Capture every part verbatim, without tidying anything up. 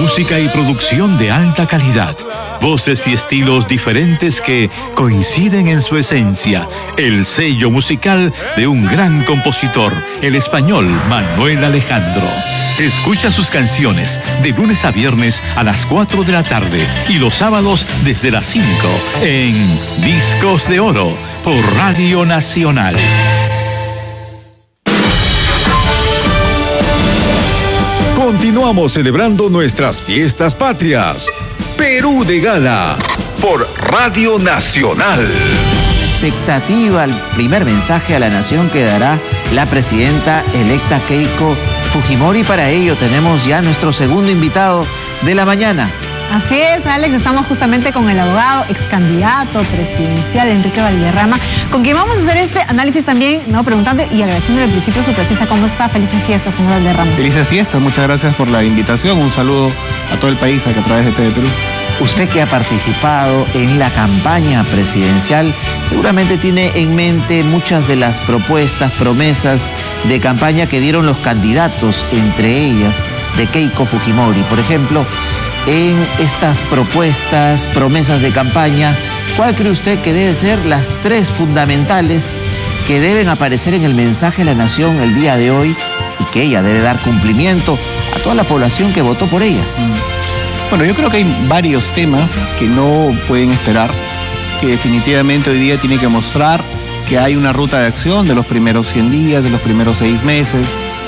Música y producción de alta calidad. Voces y estilos diferentes que coinciden en su esencia. El sello musical de un gran compositor, el español Manuel Alejandro. Escucha sus canciones de lunes a viernes a las cuatro de la tarde y los sábados desde las cinco en Discos de Oro por Radio Nacional. Continuamos celebrando nuestras fiestas patrias. Perú de Gala por Radio Nacional. Expectativa al primer mensaje a la nación que dará la presidenta electa Keiko Fujimori. Para ello tenemos ya nuestro segundo invitado de la mañana. Así es, Alex, estamos justamente con el abogado ex candidato presidencial Enrique Valderrama, con quien vamos a hacer este análisis también, ¿no? Preguntando y agradeciendo al principio su presencia. ¿Cómo está? Felices fiestas, señor Valderrama. Felices fiestas, muchas gracias por la invitación. Un saludo a todo el país a través de T V Perú. Usted que ha participado en la campaña presidencial, seguramente tiene en mente muchas de las propuestas, promesas de campaña que dieron los candidatos, entre ellas de Keiko Fujimori. Por ejemplo, en estas propuestas, promesas de campaña, ¿cuál cree usted que deben ser las tres fundamentales que deben aparecer en el mensaje de la nación el día de hoy y que ella debe dar cumplimiento a toda la población que votó por ella? Bueno, yo creo que hay varios temas que no pueden esperar, que definitivamente hoy día tiene que mostrar que hay una ruta de acción de los primeros cien días, de los primeros seis meses,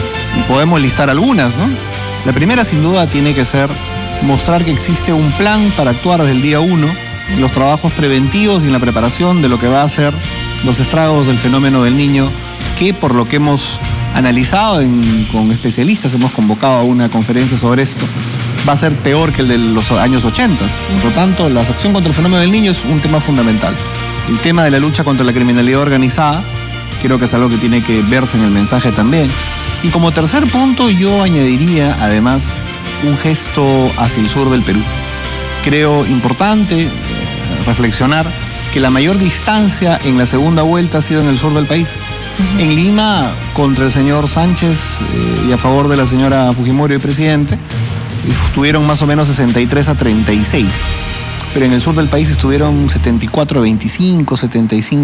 y podemos listar algunas, ¿no? La primera, sin duda, tiene que ser mostrar que existe un plan para actuar desde el día uno en los trabajos preventivos y en la preparación de lo que va a ser los estragos del fenómeno del niño, que por lo que hemos analizado en, con especialistas, hemos convocado a una conferencia sobre esto, va a ser peor que el de los años ochenta. Por lo tanto, la acción contra el fenómeno del niño es un tema fundamental. El tema de la lucha contra la criminalidad organizada, creo que es algo que tiene que verse en el mensaje también. Y como tercer punto, yo añadiría, además, un gesto hacia el sur del Perú. Creo importante eh, reflexionar que la mayor distancia en la segunda vuelta ha sido en el sur del país. Uh-huh. En Lima, contra el señor Sánchez eh, y a favor de la señora Fujimori, el presidente, estuvieron más o menos sesenta y tres a treinta y seis. Pero en el sur del país estuvieron setenta y cuatro a veinticinco, setenta y cinco